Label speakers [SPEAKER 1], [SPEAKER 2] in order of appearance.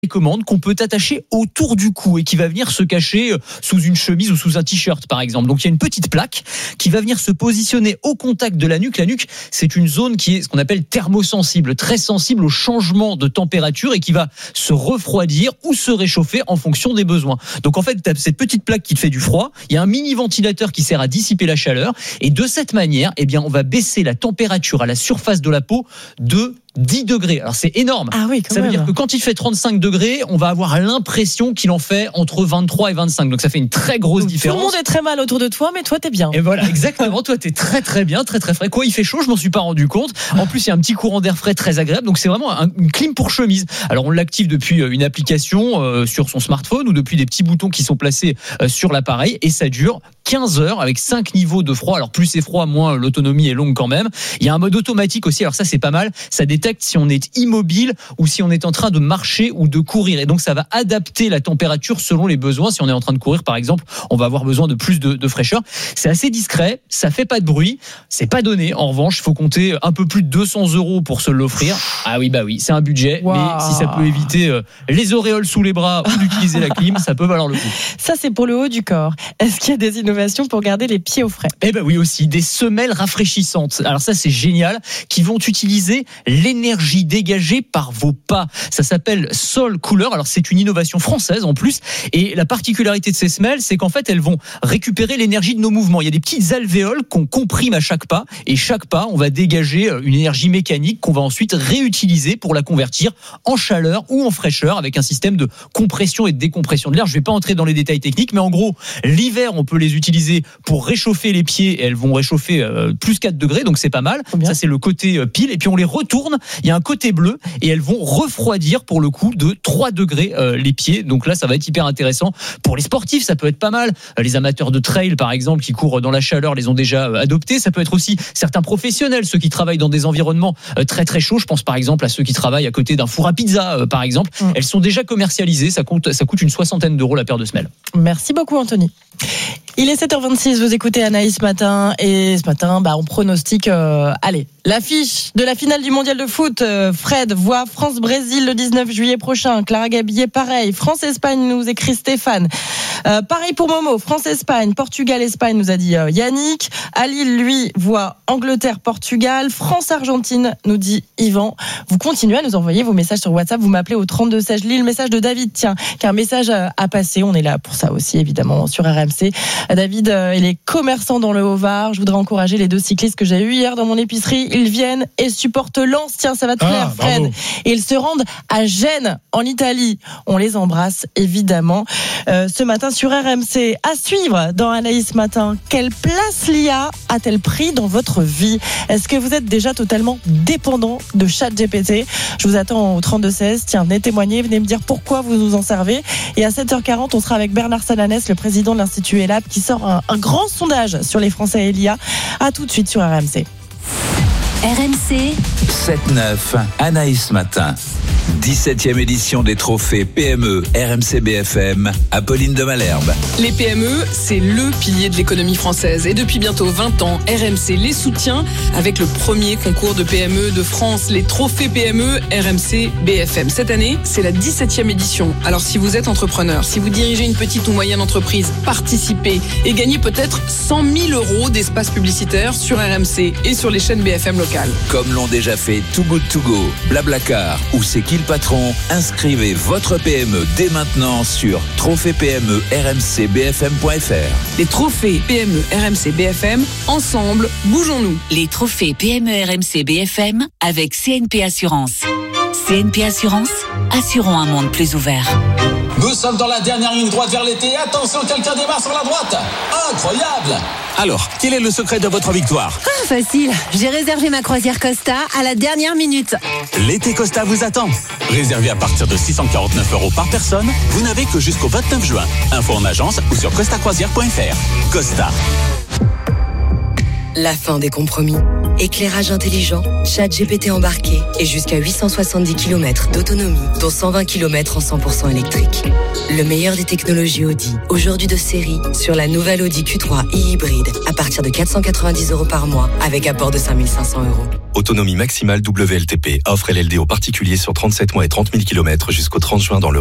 [SPEAKER 1] télécommande qu'on peut attacher autour du cou et qui va venir se cacher sous une chemise ou sous un t-shirt par exemple. Donc il y a une petite plaque qui va venir se positionner au contact de la nuque. La nuque, c'est une zone qui est ce qu'on appelle thermosensible, très sensible au changement de température et qui va se refroidir ou se réchauffer en fonction des besoins. Donc en fait, tu as cette petite plaque qui te fait du froid, il y a un mini ventilateur qui sert à dissiper la chaleur et de cette manière, eh bien, on va baisser la température à la surface de la peau de 10 degrés. Alors c'est énorme.
[SPEAKER 2] Ah oui,
[SPEAKER 1] ça veut dire que quand il fait 35 degrés, on va avoir l'impression qu'il en fait entre 23 et 25. Donc ça fait une très grosse différence.
[SPEAKER 2] Tout le monde est très mal autour de toi, mais toi t'es bien.
[SPEAKER 1] Et voilà, exactement. Toi t'es très très bien, très très frais. Quoi, il fait chaud, je m'en suis pas rendu compte. En plus, il y a un petit courant d'air frais très agréable. Donc c'est vraiment une clim pour chemise. Alors on l'active depuis une application sur son smartphone ou depuis des petits boutons qui sont placés sur l'appareil et ça dure 15 heures avec 5 niveaux de froid. Alors plus c'est froid, moins l'autonomie est longue quand même. Il y a un mode automatique aussi. Alors ça c'est pas mal. Ça détecte si on est immobile ou si on est en train de marcher ou de courir. Et donc ça va adapter la température selon les besoins. Si on est en train de courir par exemple, on va avoir besoin de plus de fraîcheur. C'est assez discret, ça fait pas de bruit, c'est pas donné. En revanche, il faut compter un peu plus de 200 € pour se l'offrir. Ah oui, bah oui, c'est un budget.
[SPEAKER 2] Wow.
[SPEAKER 1] Mais si ça peut éviter les auréoles sous les bras ou d'utiliser la clim, ça peut valoir le coup.
[SPEAKER 2] Ça c'est pour le haut du corps. Est-ce qu'il y a des innovations pour garder les pieds au frais?
[SPEAKER 1] Eh ben oui aussi, des semelles rafraîchissantes. Alors ça c'est génial, qui vont utiliser l'énergie dégagée par vos pas. Ça s'appelle Sol Cooler. Alors c'est une innovation française en plus. Et la particularité de ces semelles, c'est qu'en fait elles vont récupérer l'énergie de nos mouvements. Il y a des petites alvéoles qu'on comprime à chaque pas. Et chaque pas, on va dégager une énergie mécanique qu'on va ensuite réutiliser pour la convertir en chaleur ou en fraîcheur avec un système de compression et de décompression de l'air. Je ne vais pas entrer dans les détails techniques, mais en gros, l'hiver, on peut les utiliser pour réchauffer les pieds et elles vont réchauffer plus 4 degrés, donc c'est pas mal. Ça, c'est le côté pile. Et puis on les retourne, il y a un côté bleu et elles vont refroidir pour le coup de 3 degrés les pieds. Donc là, ça va être hyper intéressant. Pour les sportifs, ça peut être pas mal. Les amateurs de trail, par exemple, qui courent dans la chaleur, les ont déjà adoptés. Ça peut être aussi certains professionnels, ceux qui travaillent dans des environnements très très chauds. Je pense par exemple à ceux qui travaillent à côté d'un four à pizza, par exemple. Elles sont déjà commercialisées. Ça coûte une 60aine d'euros la paire de semelles.
[SPEAKER 2] Merci beaucoup, Anthony. Il est 7h26, vous écoutez Anaïs Matin et ce matin, on pronostique l'affiche de la finale du mondial de foot. Fred voit France-Brésil le 19 juillet prochain. Clara Gabillet, pareil. France-Espagne, nous écrit Stéphane. Pareil pour Momo, France-Espagne, Portugal-Espagne, nous a dit Yannick. Alil, lui, voit Angleterre-Portugal. France-Argentine, nous dit Yvan. Vous continuez à nous envoyer vos messages sur WhatsApp. Vous m'appelez au 3216. Je lis le message de David, tiens, qui a un message à passer. On est là pour ça aussi, évidemment, sur RMC. David, il est commerçant dans le Haut-Var. Je voudrais encourager les 2 cyclistes que j'ai eus hier dans mon épicerie. Ils viennent et supportent Lens. Tiens, ça va te plaire, Fred. Bravo. Et ils se rendent à Gênes, en Italie. On les embrasse, évidemment. Ce matin sur RMC, à suivre dans Anaïs Matin. Quelle place l'IA a-t-elle pris dans votre vie? Est-ce que vous êtes déjà totalement dépendant de ChatGPT? Je vous attends au 3216. Tiens, venez témoigner, venez me dire pourquoi vous nous en servez. Et à 7h40, on sera avec Bernard Sananès, le président de l'Institut ELAB, qui sort un grand sondage sur les Français et l'IA. À tout de suite sur RMC.
[SPEAKER 3] RMC 7-9, Anaïs Matin. 17e édition des trophées PME RMC BFM, Apolline de Malherbe.
[SPEAKER 4] Les PME, c'est le pilier de l'économie française. Et depuis bientôt 20 ans, RMC les soutient avec le premier concours de PME de France, les trophées PME RMC BFM. Cette année, c'est la 17e édition. Alors si vous êtes entrepreneur, si vous dirigez une petite ou moyenne entreprise, participez et gagnez peut-être 100 000 € d'espace publicitaire sur RMC et sur les chaînes BFM locales.
[SPEAKER 3] Comme l'ont déjà fait Too Good To Go, Blablacar ou C'est qui le patron? Inscrivez votre PME dès maintenant sur trophées-PME-RMC-BFM.fr.
[SPEAKER 4] Les trophées PME RMC BFM, ensemble, bougeons-nous.
[SPEAKER 5] Les trophées PME RMC BFM avec CNP Assurance. CNP Assurance, assurons un monde plus ouvert.
[SPEAKER 6] Nous sommes dans la dernière ligne droite vers l'été. Attention, quelqu'un démarre sur la droite. Incroyable!
[SPEAKER 7] Alors, quel est le secret de votre victoire?
[SPEAKER 8] Facile, j'ai réservé ma croisière Costa à la dernière minute.
[SPEAKER 7] L'été Costa vous attend. Réservé à partir de 649 € par personne, vous n'avez que jusqu'au 29 juin. Info en agence ou sur costacroisière.fr. Costa.
[SPEAKER 9] la fin des compromis. Éclairage intelligent, ChatGPT embarqué et jusqu'à 870 km d'autonomie, dont 120 km en 100% électrique. Le meilleur des technologies Audi, aujourd'hui de série, sur la nouvelle Audi Q3 e-hybride, à partir de 490 € par mois, avec apport de 5 500 €.
[SPEAKER 10] Autonomie maximale WLTP. Offre LLD aux particuliers sur 37 mois et 30 000 km jusqu'au 30 juin dans le